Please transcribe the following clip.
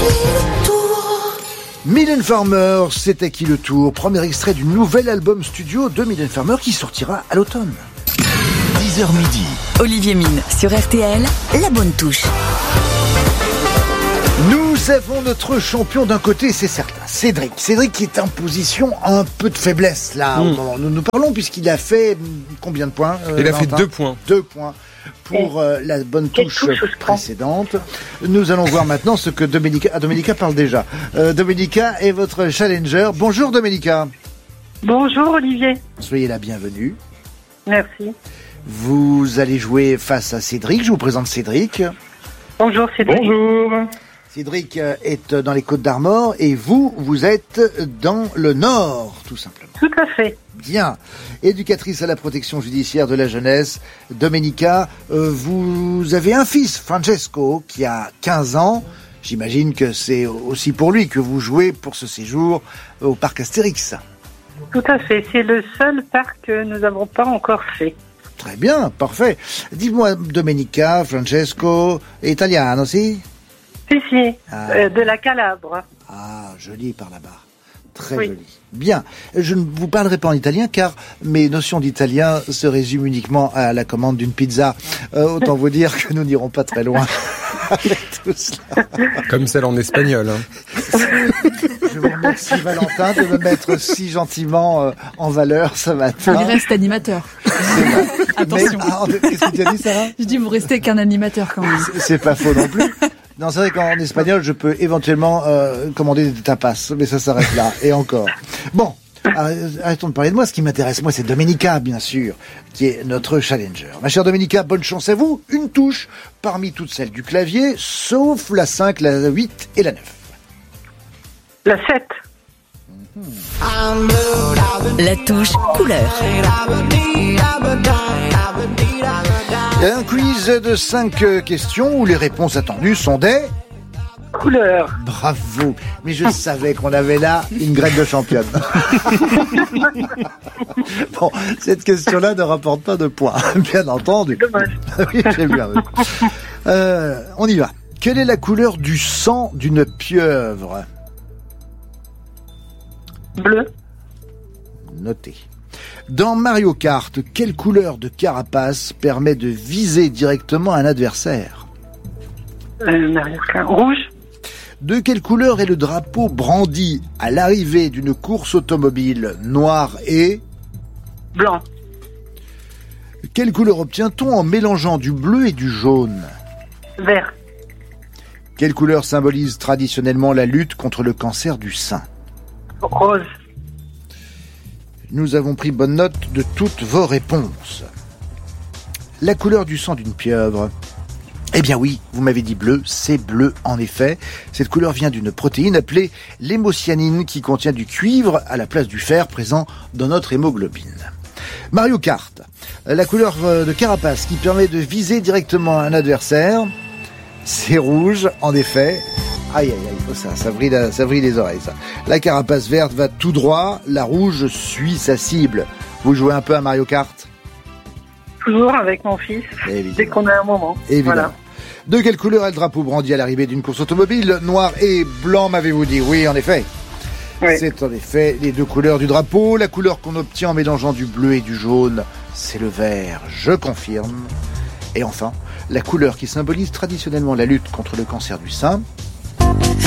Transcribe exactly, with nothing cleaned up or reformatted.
Mylène Farmer, c'est à qui le tour? Premier extrait du nouvel album studio de Mylène Farmer qui sortira à l'automne. dix heures midi. Olivier Mine sur R T L, la bonne touche. Nous avons notre champion d'un côté, c'est certain, Cédric. Cédric qui est en position un peu de faiblesse là mmh. au moment où nous nous parlons, puisqu'il a fait combien de points euh, Il a Valentin fait deux points. Deux points pour euh, la bonne touche, touche précédente. Nous allons voir maintenant ce que Domenica... Ah, Domenica parle déjà. Euh, Domenica est votre challenger. Bonjour Domenica. Bonjour Olivier. Soyez la bienvenue. Merci. Vous allez jouer face à Cédric. Je vous présente Cédric. Bonjour Cédric. Bonjour. Cédric est dans les Côtes d'Armor et vous, vous êtes dans le Nord, tout simplement. Tout à fait. Bien. Éducatrice à la protection judiciaire de la jeunesse, Domenica, euh, vous avez un fils, Francesco, qui a quinze ans. J'imagine que c'est aussi pour lui que vous jouez pour ce séjour au parc Astérix. Tout à fait. C'est le seul parc que nous n'avons pas encore fait. Très bien, parfait. Dis-moi, Domenica, Francesco, est italiano, si? Si, si, ah. euh, de la Calabre. Ah, joli par là-bas. Très oui. joli. Bien. Je ne vous parlerai pas en italien car mes notions d'italien se résument uniquement à la commande d'une pizza. Euh, autant vous dire que nous n'irons pas très loin avec tout cela. Comme celle en espagnol. Hein. Je vous remercie Valentin de me mettre si gentiment euh, en valeur ce matin. Il reste animateur. Attention. Mais, ah, qu'est-ce que tu as dit, Sarah? Je dis, vous restez qu'un animateur quand même. C'est, c'est pas faux non plus. Non, c'est vrai qu'en espagnol, je peux éventuellement euh, commander des tapas, mais ça s'arrête là, et encore. Bon, arrêtons de parler de moi. Ce qui m'intéresse, moi, c'est Domenica, bien sûr, qui est notre challenger. Ma chère Domenica, bonne chance à vous. Une touche parmi toutes celles du clavier, sauf la cinq, la huit et la neuf. La sept. La touche couleur. Il y a un quiz de cinq questions où les réponses attendues sont des... couleurs. Bravo. Mais je savais qu'on avait là une graine de championne. Bon, cette question-là ne rapporte pas de points, bien entendu. Dommage. Oui, j'ai bien vu. Euh, on y va. Quelle est la couleur du sang d'une pieuvre? Bleu. Noté. Dans Mario Kart, quelle couleur de carapace permet de viser directement un adversaire? Euh, Mario Kart. Rouge. De quelle couleur est le drapeau brandi à l'arrivée d'une course automobile? Noir et... Blanc. Quelle couleur obtient-on en mélangeant du bleu et du jaune? Vert. Quelle couleur symbolise traditionnellement la lutte contre le cancer du sein? Rose. Nous avons pris bonne note de toutes vos réponses. La couleur du sang d'une pieuvre. Eh bien oui, vous m'avez dit bleu, c'est bleu en effet. Cette couleur vient d'une protéine appelée l'hémocyanine qui contient du cuivre à la place du fer présent dans notre hémoglobine. Mario Kart. La couleur de carapace qui permet de viser directement un adversaire. C'est rouge en effet. Aïe, aïe, aïe, ça, ça brille, la, ça brille les oreilles, ça. La carapace verte va tout droit, la rouge suit sa cible. Vous jouez un peu à Mario Kart? Toujours avec mon fils, évidemment. Dès qu'on a un moment. Évidemment. Voilà. De quelle couleur est le drapeau brandi à l'arrivée d'une course automobile? Noir et blanc, m'avez-vous dit? Oui, en effet. Oui. C'est en effet les deux couleurs du drapeau. La couleur qu'on obtient en mélangeant du bleu et du jaune, c'est le vert, je confirme. Et enfin, la couleur qui symbolise traditionnellement la lutte contre le cancer du sein.